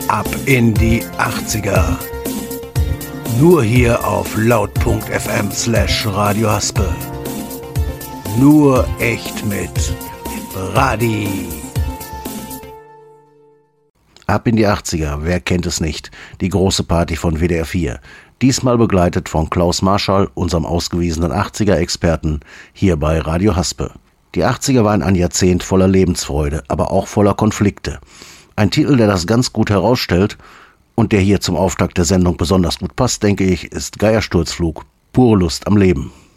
Ab in die 80er. Nur hier auf laut.fm/Radio Haspel. Nur echt mit Radi. Ab in die 80er, wer kennt es nicht? Die große Party von WDR 4. Diesmal begleitet von Klaus Marschall, unserem ausgewiesenen 80er-Experten, hier bei Radio Haspel. Die 80er waren ein Jahrzehnt voller Lebensfreude, aber auch voller Konflikte. Ein Titel, der das ganz gut herausstellt und der hier zum Auftakt der Sendung besonders gut passt, denke ich, ist Geiersturzflug, pure Lust am Leben.